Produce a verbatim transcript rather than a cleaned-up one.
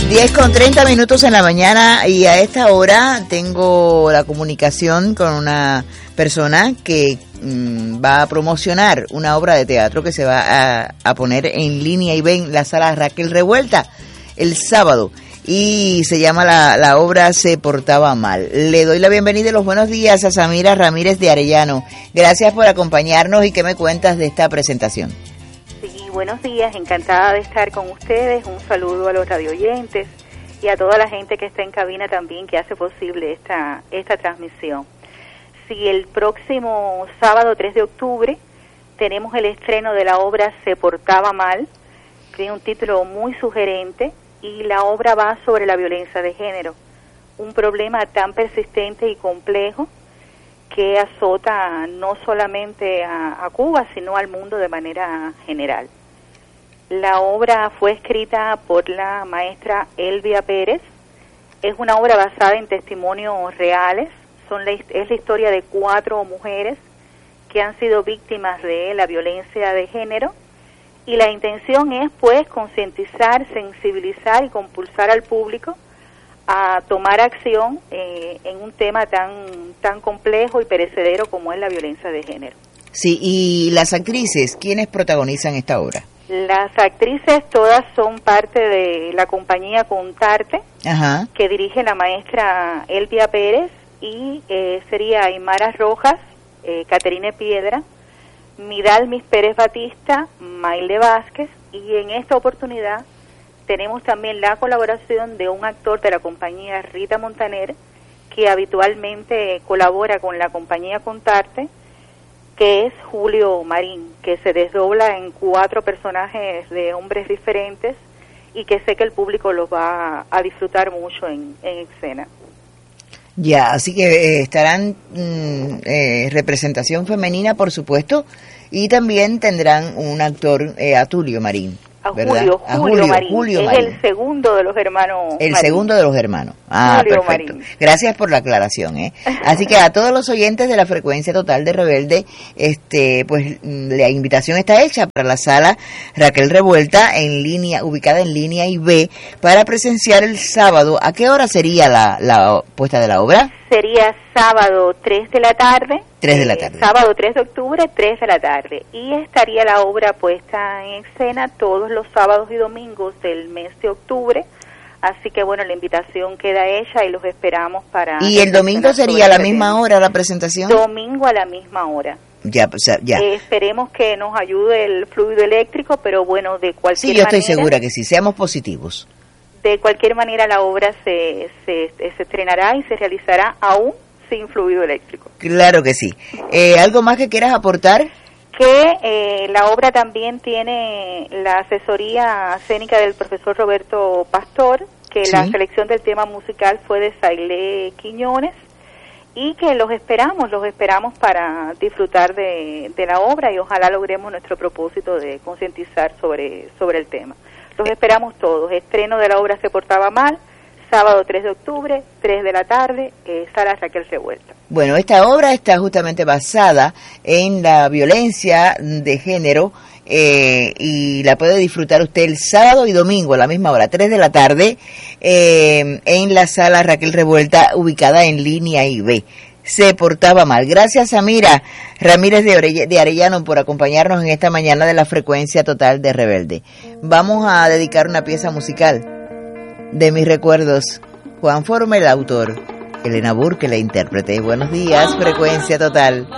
diez con treinta minutos en la mañana y a esta hora tengo la comunicación con una persona que mmm, va a promocionar una obra de teatro que se va a, a poner en línea y ven la sala Raquel Revuelta el sábado y se llama la, la obra Se Portaba Mal. Le doy la bienvenida y los buenos días a Samira Ramírez de Arellano. Gracias por acompañarnos y qué me cuentas de esta presentación. Sí, buenos días, encantada de estar con ustedes, un saludo a los radioyentes y a toda la gente que está en cabina también que hace posible esta, esta transmisión. Sí, el próximo sábado tres de octubre tenemos el estreno de la obra Se Portaba Mal, que tiene un título muy sugerente y la obra va sobre la violencia de género, un problema tan persistente y complejo que azota no solamente a, a Cuba, sino al mundo de manera general. La obra fue escrita por la maestra Elvia Pérez, es una obra basada en testimonios reales, son la, es la historia de cuatro mujeres que han sido víctimas de la violencia de género, y la intención es pues concientizar, sensibilizar y compulsar al público a tomar acción eh, en un tema tan tan complejo y perecedero como es la violencia de género. Sí, y las actrices, ¿quiénes protagonizan esta obra? Las actrices todas son parte de la compañía Contarte, Ajá. que dirige la maestra Elvia Pérez, y eh, sería Aymara Rojas, eh, Caterine Piedra, Midalmis Pérez Batista, Maile Vázquez, y en esta oportunidad tenemos también la colaboración de un actor de la compañía Rita Montaner, que habitualmente colabora con la compañía Contarte, que es Julio Marín, que se desdobla en cuatro personajes de hombres diferentes y que sé que el público los va a disfrutar mucho en, en escena. Ya, así que eh, estarán mm, eh, representación femenina, por supuesto, y también tendrán un actor, eh, a Tulio Marín. A Julio, Julio, a Julio Marín, Julio es Marín. El segundo de los hermanos El Marín. segundo de los hermanos. Ah, Julio perfecto. Marín. Gracias por la aclaración, ¿eh? Así que a todos los oyentes de la frecuencia total de Rebelde, este, pues la invitación está hecha para la sala Raquel Revuelta en línea, ubicada en línea y B, para presenciar el sábado. ¿A qué hora sería la, la puesta de la obra? Sería sábado tres de la tarde. tres de la tarde. Eh, sábado tres de octubre, tres de la tarde. Y estaría la obra puesta en escena todos los sábados y domingos del mes de octubre. Así que bueno, la invitación queda hecha y los esperamos para... ¿Y el domingo sería a la misma hora la presentación? Domingo a la misma hora. Ya, pues, ya. Eh, esperemos que nos ayude el fluido eléctrico, pero bueno, de cualquier manera... Sí, yo estoy segura que sí, seamos positivos. De cualquier manera la obra se, se, se estrenará y se realizará aún sin fluido eléctrico. Claro que sí. Eh, ¿Algo más que quieras aportar? Que eh, la obra también tiene la asesoría escénica del profesor Roberto Pastor, que sí. La selección del tema musical fue de Sailé Quiñones, y que los esperamos, los esperamos para disfrutar de, de la obra y ojalá logremos nuestro propósito de concientizar sobre, sobre el tema. Los esperamos todos. Estreno de la obra Se Portaba Mal, sábado tres de octubre, tres de la tarde, eh, sala Raquel Revuelta. Bueno, esta obra está justamente basada en la violencia de género eh, y la puede disfrutar usted el sábado y domingo a la misma hora, tres de la tarde, eh, en la sala Raquel Revuelta, ubicada en línea I B. Se Portaba Mal. Gracias, Samira Ramírez de, Orell- de Arellano, por acompañarnos en esta mañana de la frecuencia total de Rebelde. Vamos a dedicar una pieza musical de mis recuerdos. Juan Forma, el autor, Elena Burke, la intérprete. Buenos días, frecuencia total.